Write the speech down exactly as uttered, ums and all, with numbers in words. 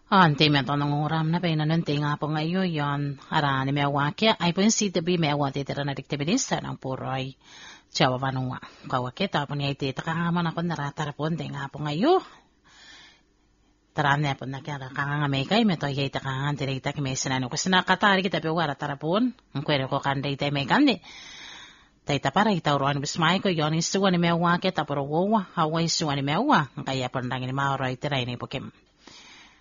Ante me tono ngoram na pena nante nga po ngayon yon arani me wakia ay po si tabi me wate tera na diktebenista ng puroy chawa vanwa kawaketa po ni ite takangaman ako naratara po nte nga po ngayon tarane po na kaya kanga me kay me to yay takangan direkta ki me sinano kasi nakatari kita pe wara tarapon ang kwero ko kanda ite me kandi Taita para ita uruan bismay ko yon istuwa ni me wakia taporo wowa hawa istuwa ni me wa kaya po nangin mauro ite rai ni pokem